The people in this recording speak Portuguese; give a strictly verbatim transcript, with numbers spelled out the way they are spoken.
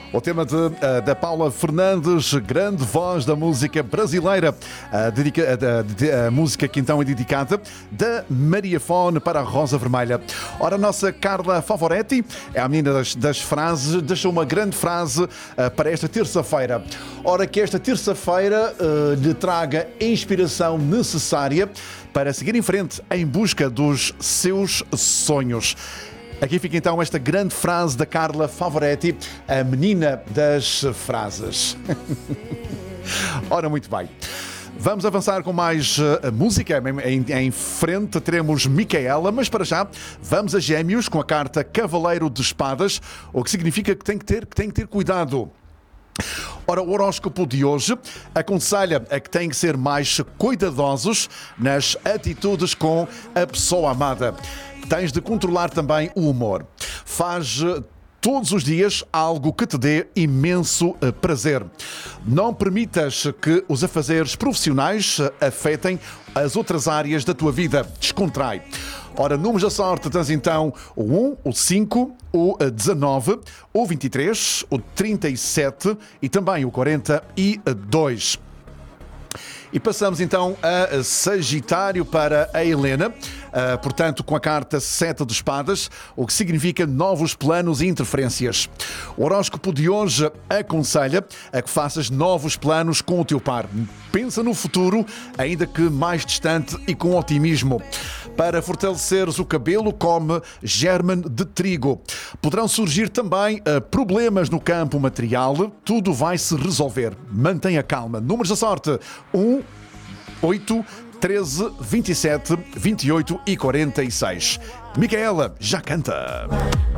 O tema de, uh, da Paula Fernandes, grande voz da música brasileira. Uh, dedica, uh, a, a música que então é dedicada da Maria Fone para a Rosa Vermelha. Ora, a nossa Carla Favoretti é a menina das, das frases, deixou uma grande frase uh, para esta terça-feira. Ora, que esta terça-feira uh, lhe traga a inspiração necessária para seguir em frente em busca dos seus sonhos. Aqui fica então esta grande frase da Carla Favoretti, a menina das frases. Ora, muito bem. Vamos avançar com mais uh, música. Em, em frente teremos Micaela, mas para já vamos a Gêmeos com a carta Cavaleiro de Espadas, o que significa que tem que ter, que tem que ter cuidado. Ora, o horóscopo de hoje aconselha a que têm que ser mais cuidadosos nas atitudes com a pessoa amada. Tens de controlar também o humor. Faz todos os dias algo que te dê imenso prazer. Não permitas que os afazeres profissionais afetem as outras áreas da tua vida. Descontrai. Ora, números da sorte tens então o um, o cinco, o dezanove, o vinte e três, o trinta e sete e também o quarenta e dois. E passamos então a Sagitário para a Helena, uh, portanto com a carta sete de espadas, o que significa novos planos e interferências. O horóscopo de hoje aconselha a que faças novos planos com o teu par. Pensa no futuro, ainda que mais distante e com otimismo. Para fortaleceres o cabelo, come germe de trigo. Poderão surgir também uh, problemas no campo material, tudo vai se resolver. Mantenha calma. Números da sorte: um, oito, treze, vinte e sete, vinte e oito e quarenta e seis. Micaela já canta.